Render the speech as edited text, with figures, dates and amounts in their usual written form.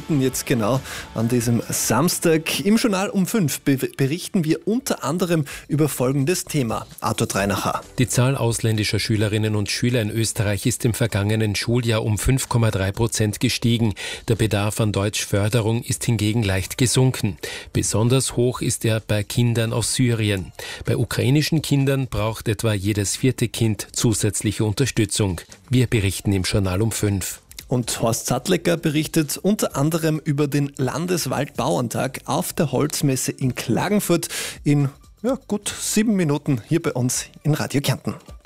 Minuten jetzt genau an diesem Samstag. Im Journal um 5 berichten wir unter anderem über folgendes Thema. Arthur Dreinacher. Die Zahl ausländischer Schülerinnen und Schüler in Österreich ist im vergangenen Schuljahr um 5,3% gestiegen. Der Bedarf an Deutschförderung ist hingegen leicht gesunken. Besonders hoch ist er bei Kindern aus Syrien. Bei ukrainischen Kindern braucht etwa jedes 4. Kind zusätzliche Unterstützung. Wir berichten im Journal um 5. Und Horst Sattlecker berichtet unter anderem über den Landeswaldbauerntag auf der Holzmesse in Klagenfurt in gut 7 Minuten hier bei uns in Radio Kärnten.